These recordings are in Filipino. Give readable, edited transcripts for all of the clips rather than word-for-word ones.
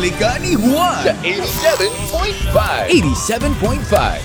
Republika ni Juan sa 87.5. 87.5.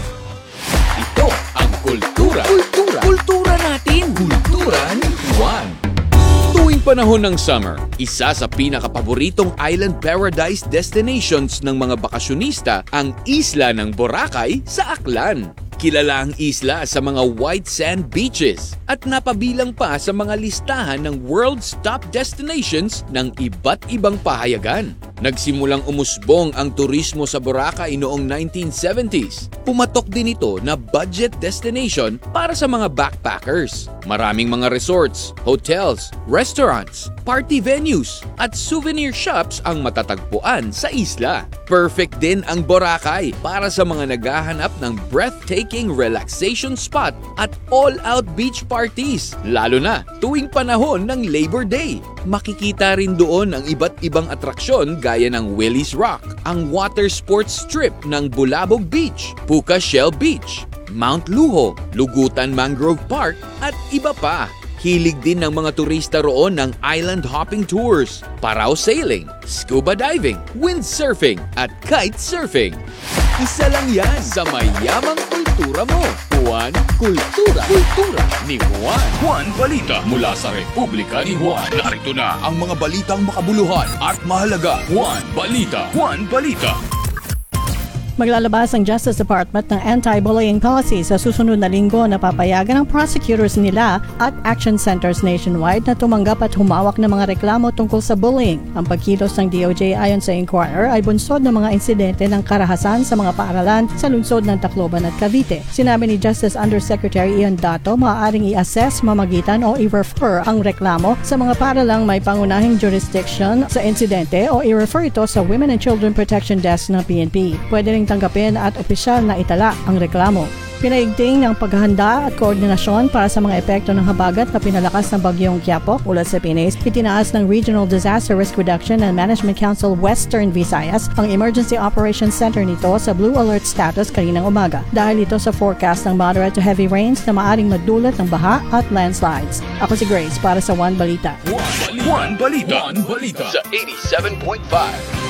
Ito ang kultura. Kultura natin. Kultura ni Juan. Tuwing panahon ng summer, isa sa pinakapaboritong island paradise destinations ng mga bakasyonista ang isla ng Boracay sa Aklan. Kilala ang isla sa mga white sand beaches at napabilang pa sa mga listahan ng world's top destinations ng iba't ibang pahayagan. Nagsimulang umusbong ang turismo sa Boracay noong 1970s. Pumatok din ito na budget destination para sa mga backpackers. Maraming mga resorts, hotels, restaurants, party venues at souvenir shops ang matatagpuan sa isla. Perfect din ang Boracay para sa mga naghahanap ng breathtaking relaxation spot at all-out beach parties, lalo na tuwing panahon ng Labor Day. Makikita rin doon ang iba't ibang atraksyon gaya ng Willie's Rock, ang water sports strip ng Bulabog Beach, Puka Shell Beach, Mount Luho, Lugutan Mangrove Park at iba pa. Hilig din ng mga turista roon ng island hopping tours, paraw sailing, scuba diving, windsurfing at kite surfing. Isa lang yan sa mayamang kultura mo. Juan Kultura. Kultura ni Juan. Juan Balita mula sa Republika ni Juan. Narito na Ang mga balitang makabuluhan at mahalaga. Juan Balita. Juan Balita. Maglalabas ang Justice Department ng anti-bullying policy sa susunod na linggo na papayagan ng prosecutors nila at action centers nationwide na tumanggap at humawak ng mga reklamo tungkol sa bullying. Ang pagkilos ng DOJ ayon sa Inquirer ay bunsod ng mga insidente ng karahasan sa mga paaralan sa lungsod ng Tacloban at Cavite. Sinabi ni Justice Undersecretary Ian Dato maaaring i-assess, mamagitan o i-refer ang reklamo sa mga paaralang may pangunahing jurisdiction sa insidente o i-refer ito sa Women and Children Protection Desk ng PNP. Pwede ring tanggapin at opisyal na itala ang reklamo. Pinaigting ng paghahanda at koordinasyon para sa mga epekto ng habagat na pinalakas ng bagyong Quiapo ulat sa PNAS, itinaas ng Regional Disaster Risk Reduction and Management Council Western Visayas ang Emergency Operations Center nito sa Blue Alert status kaninang umaga dahil ito sa forecast ng moderate to heavy rains na maaring magdulot ng baha at landslides. Ako si Grace para sa One Balita. Juan Balita. Juan Balita. Sa 87.5.